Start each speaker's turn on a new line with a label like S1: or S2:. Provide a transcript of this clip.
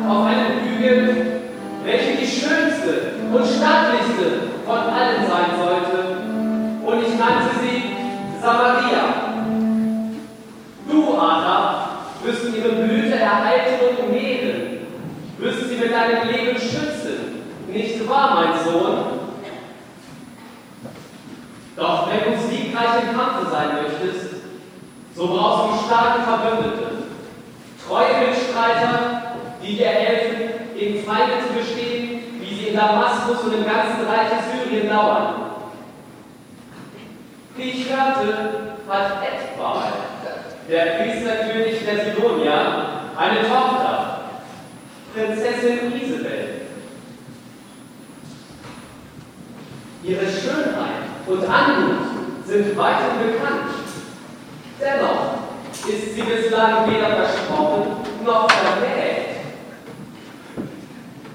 S1: auf einem Hügel, welche die schönste und stattlichste von allen sein sollte, und ich nannte sie Samaria. Du, Ada, wirst ihre Blüte erhalten und mehren, wirst sie mit deinem Leben schützen, nicht wahr, mein Sohn? Doch wenn du siegreich im Kampfe sein möchtest, so brauchst du starke Verbündete, treue Mitstreiter, die dir helfen, gegen Feinde zu bestehen, wie sie in Damaskus und im ganzen Reich Syrien dauern. Wie ich hörte, hat Edbal, der Priesterkönig der Sidonier, eine Tochter, Prinzessin Isabel. Ihre Schönheit und Anmut sind weithin bekannt. Dennoch ist sie bislang weder